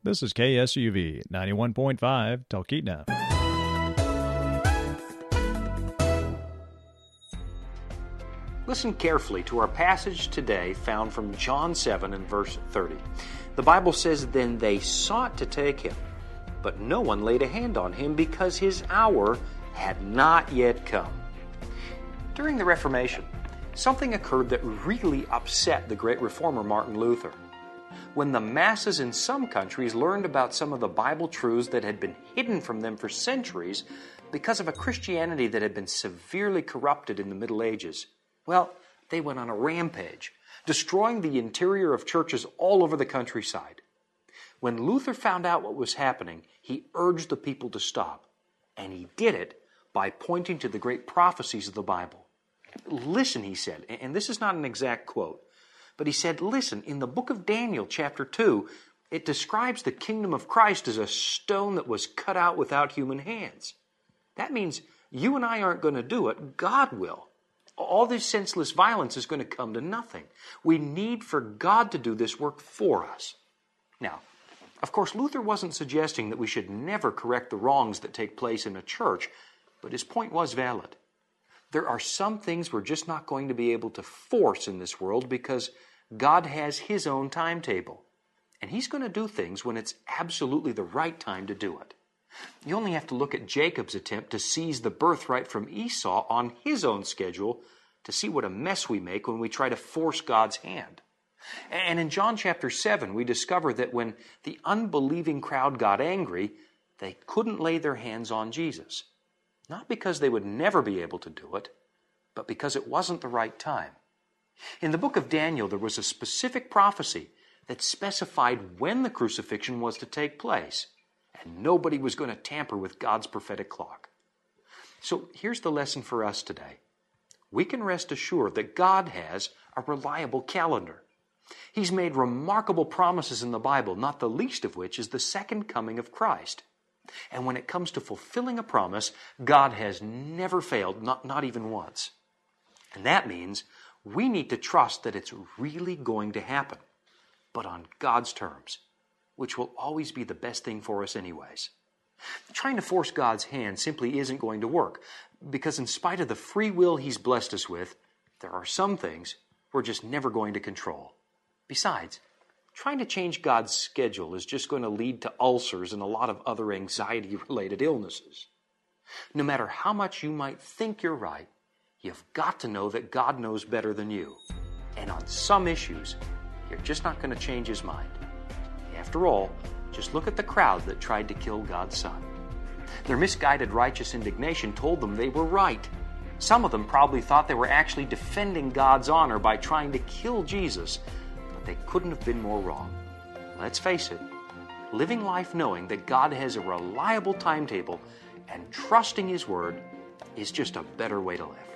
This is KSUV 91.5 Talkeetna. Listen carefully to our passage today found from John 7 and verse 30. The Bible says, "Then they sought to take him, but no one laid a hand on him because his hour had not yet come." During the Reformation, something occurred that really upset the great reformer Martin Luther. When the masses in some countries learned about some of the Bible truths that had been hidden from them for centuries because of a Christianity that had been severely corrupted in the Middle Ages, well, they went on a rampage, destroying the interior of churches all over the countryside. When Luther found out what was happening, he urged the people to stop, and he did it by pointing to the great prophecies of the Bible. Listen, he said, and this is not an exact quote, but he said, listen, in the book of Daniel, chapter 2, it describes the kingdom of Christ as a stone that was cut out without human hands. That means you and I aren't going to do it, God will. All this senseless violence is going to come to nothing. We need for God to do this work for us. Now, of course, Luther wasn't suggesting that we should never correct the wrongs that take place in a church, but his point was valid. There are some things we're just not going to be able to force in this world because God has His own timetable. And He's going to do things when it's absolutely the right time to do it. You only have to look at Jacob's attempt to seize the birthright from Esau on his own schedule to see what a mess we make when we try to force God's hand. And in John chapter 7, we discover that when the unbelieving crowd got angry, they couldn't lay their hands on Jesus. Not because they would never be able to do it, but because it wasn't the right time. In the book of Daniel, there was a specific prophecy that specified when the crucifixion was to take place, and nobody was going to tamper with God's prophetic clock. So here's the lesson for us today. We can rest assured that God has a reliable calendar. He's made remarkable promises in the Bible, not the least of which is the second coming of Christ. And when it comes to fulfilling a promise, God has never failed, not even once. And that means we need to trust that it's really going to happen, but on God's terms, which will always be the best thing for us anyways. Trying to force God's hand simply isn't going to work, because in spite of the free will He's blessed us with, there are some things we're just never going to control. Besides, trying to change God's schedule is just going to lead to ulcers and a lot of other anxiety-related illnesses. No matter how much you might think you're right, you've got to know that God knows better than you. And on some issues, you're just not going to change His mind. After all, just look at the crowd that tried to kill God's Son. Their misguided righteous indignation told them they were right. Some of them probably thought they were actually defending God's honor by trying to kill Jesus, but they couldn't have been more wrong. Let's face it, living life knowing that God has a reliable timetable and trusting His word is just a better way to live.